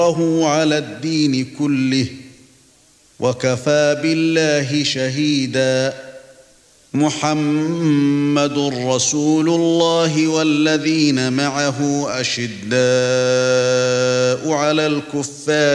على الدين كله وكفى بالله شهيدا. محمد رسول الله والذين معه أشداء على الكفار